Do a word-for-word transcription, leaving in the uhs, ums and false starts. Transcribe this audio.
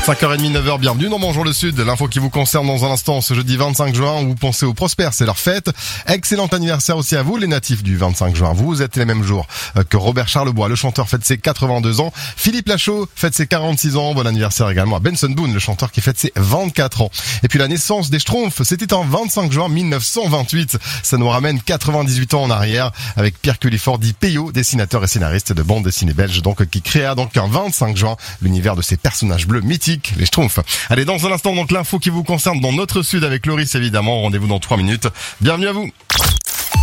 cinq heures trente, neuf heures, bienvenue dans Bonjour le Sud. L'info qui vous concerne dans un instant, ce jeudi vingt-cinq juin, vous pensez aux prospères, c'est leur fête. Excellent anniversaire aussi à vous, les natifs du vingt-cinq juin. Vous êtes les mêmes jours que Robert Charlebois, le chanteur, fête ses quatre-vingt-deux ans. Philippe Lachaud fête ses quarante-six ans. Bon anniversaire également à Benson Boone, le chanteur qui fête ses vingt-quatre ans. Et puis la naissance des Schtroumpfs, c'était en vingt-cinq juin mille neuf cent vingt-huit. Ça nous ramène quatre-vingt-dix-huit ans en arrière avec Pierre Cullifort dit Peyo, dessinateur et scénariste de bande dessinée belge, donc qui créa donc un vingt-cinq juin l'univers de ces personnages bleus mythiques, les Schtroumpfs. Allez, dans un instant, donc l'info qui vous concerne dans notre Sud avec Loris évidemment. Rendez-vous dans trois minutes. Bienvenue à vous.